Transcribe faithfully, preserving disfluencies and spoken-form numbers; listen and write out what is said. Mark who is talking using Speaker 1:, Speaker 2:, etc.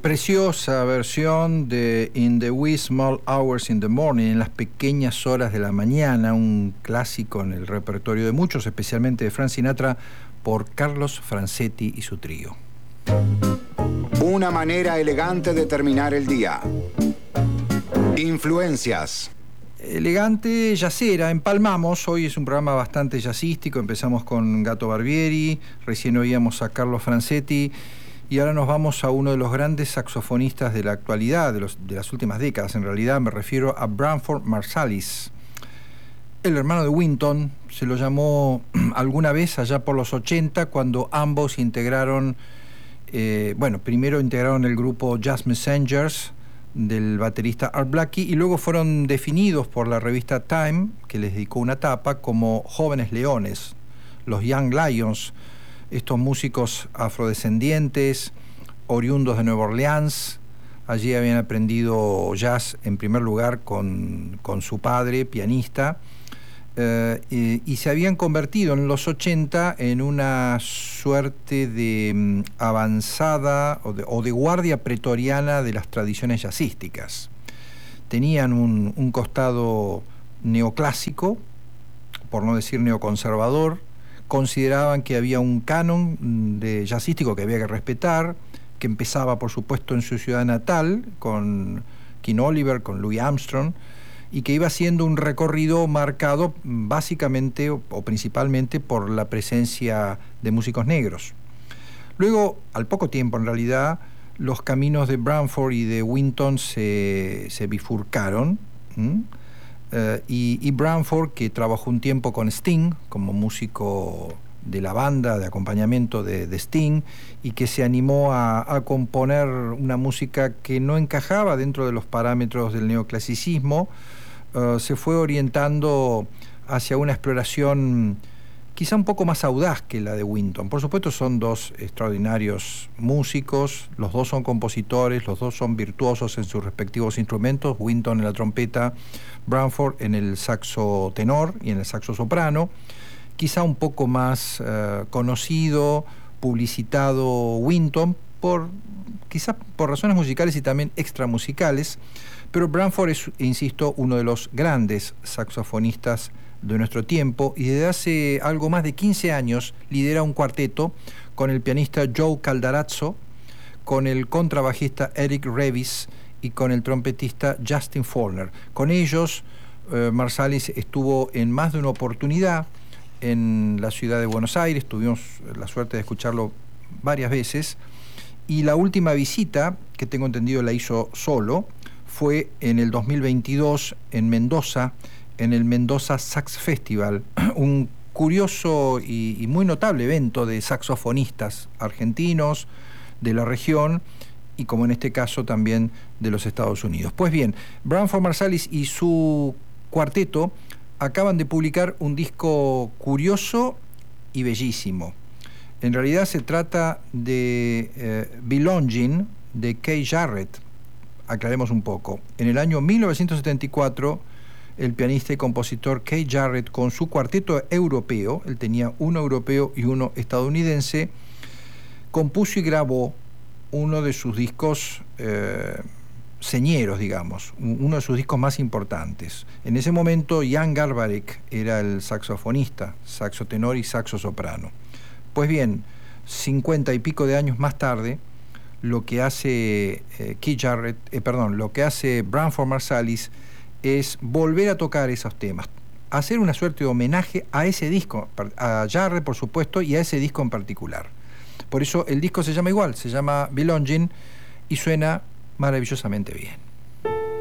Speaker 1: Preciosa versión de In the Wee Small Hours in the Morning, en las pequeñas horas de la mañana, un clásico en el repertorio de muchos, especialmente de Frank Sinatra, por Carlos Franzetti y su trío.
Speaker 2: Una manera elegante de terminar el día. Influencias.
Speaker 1: Elegante yacera, empalmamos. Hoy es un programa bastante jazzístico. Empezamos con Gato Barbieri, recién oíamos a Carlos Franzetti y ahora nos vamos a uno de los grandes saxofonistas de la actualidad, de, los, de las últimas décadas. En realidad me refiero a Branford Marsalis, el hermano de Wynton. Se lo llamó alguna vez allá por los ochenta, cuando ambos integraron, eh, bueno, primero integraron el grupo Jazz Messengers del baterista Art Blakey y luego fueron definidos por la revista Time, que les dedicó una tapa, como Jóvenes Leones, los Young Lions. Estos músicos afrodescendientes, oriundos de Nueva Orleans, allí habían aprendido jazz en primer lugar con, con su padre, pianista, eh, y, y se habían convertido en los ochenta en una suerte de um, avanzada o de, o de guardia pretoriana de las tradiciones jazzísticas. Tenían un, un costado neoclásico, por no decir neoconservador. Consideraban que había un canon de jazzístico que había que respetar, que empezaba, por supuesto, en su ciudad natal, con King Oliver, con Louis Armstrong, y que iba siendo un recorrido marcado básicamente o, o principalmente por la presencia de músicos negros. Luego, al poco tiempo en realidad, los caminos de Branford y de Wynton se, se bifurcaron. ¿Mm? Uh, y, y Branford, que trabajó un tiempo con Sting como músico de la banda de acompañamiento de, de Sting, y que se animó a, a componer una música que no encajaba dentro de los parámetros del neoclasicismo, uh, se fue orientando hacia una exploración quizá un poco más audaz que la de Wynton. Por supuesto, son dos extraordinarios músicos, los dos son compositores, los dos son virtuosos en sus respectivos instrumentos, Wynton en la trompeta, Branford en el saxo tenor y en el saxo soprano. Quizá un poco más uh, conocido, publicitado Wynton, por, quizá por razones musicales y también extramusicales, pero Branford es, insisto, uno de los grandes saxofonistas de nuestro tiempo, y desde hace algo más de quince años lidera un cuarteto con el pianista Joe Caldarazzo, con el contrabajista Eric Revis y con el trompetista Justin Faulkner. Con ellos, eh, Marsalis estuvo en más de una oportunidad en la ciudad de Buenos Aires, tuvimos la suerte de escucharlo varias veces, y la última visita, que tengo entendido la hizo solo, fue en el dos mil veintidós en Mendoza, en el Mendoza Sax Festival, un curioso y, y muy notable evento de saxofonistas argentinos de la región y, como en este caso, también de los Estados Unidos. Pues bien, Branford Marsalis y su cuarteto acaban de publicar un disco curioso y bellísimo. En realidad se trata de eh, Belonging, de Keith Jarrett. Aclaremos un poco. En el año mil novecientos setenta y cuatro, el pianista y compositor Keith Jarrett, con su cuarteto europeo, él tenía uno europeo y uno estadounidense, compuso y grabó uno de sus discos eh, señeros, digamos, uno de sus discos más importantes. En ese momento, Jan Garbarek era el saxofonista, saxo tenor y saxo soprano. Pues bien, cincuenta y pico de años más tarde, lo que hace eh, Keith Jarrett, eh, perdón, lo que hace Branford Marsalis es volver a tocar esos temas, hacer una suerte de homenaje a ese disco, a Jarrett, por supuesto, y a ese disco en particular. Por eso el disco se llama igual, se llama Belonging y suena maravillosamente bien.